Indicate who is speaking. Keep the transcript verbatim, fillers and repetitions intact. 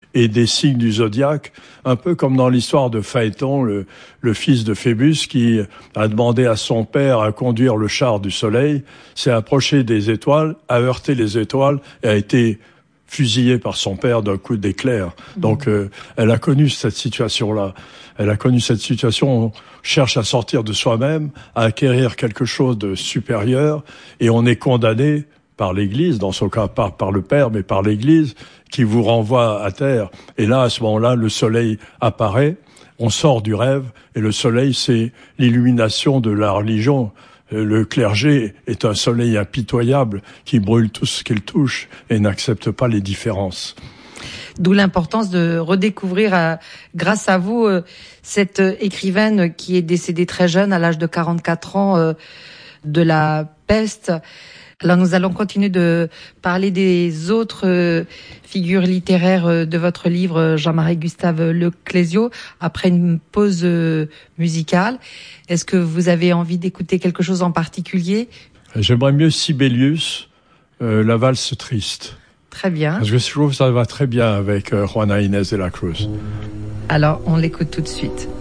Speaker 1: et des signes du zodiaque, un peu comme dans l'histoire de Phaéton, le, le fils de Phébus, qui a demandé à son père à conduire le char du soleil, s'est approché des étoiles, a heurté les étoiles et a été fusillé par son père d'un coup d'éclair. Mmh. Donc, euh, elle a connu cette situation-là. Elle a connu cette situation. On cherche à sortir de soi-même, à acquérir quelque chose de supérieur, et on est condamné par l'Église, dans son cas pas par le Père, mais par l'Église, qui vous renvoie à terre. Et là, à ce moment-là, le soleil apparaît, on sort du rêve, et le soleil, c'est l'illumination de la religion. Le clergé est un soleil impitoyable qui brûle tout ce qu'il touche et n'accepte pas les différences.
Speaker 2: D'où l'importance de redécouvrir, euh, grâce à vous, euh, cette écrivaine qui est décédée très jeune, à l'âge de quarante-quatre ans, euh, de la peste. Alors nous allons continuer de parler des autres euh, figures littéraires euh, de votre livre, Jean-Marie Gustave Leclésio, après une pause euh, musicale. Est-ce que vous avez envie d'écouter quelque chose en particulier ?
Speaker 1: J'aimerais mieux Sibelius, euh, La valse triste.
Speaker 2: Très bien.
Speaker 1: Parce que je trouve que ça va très bien avec euh, Juana Inés de la Cruz.
Speaker 2: Alors on l'écoute tout de suite.